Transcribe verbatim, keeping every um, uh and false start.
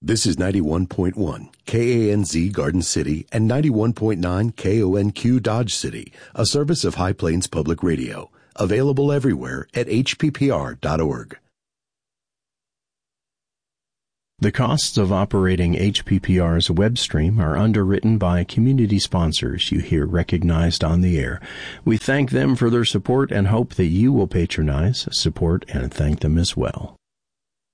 This is ninety-one point one K A N Z Garden City and ninety-one point nine K O N Q Dodge City, a service of High Plains Public Radio. Available everywhere at H P P R dot org. The costs of operating H P P R's web stream are underwritten by community sponsors you hear recognized on the air. We thank them for their support and hope that you will patronize, support, and thank them as well.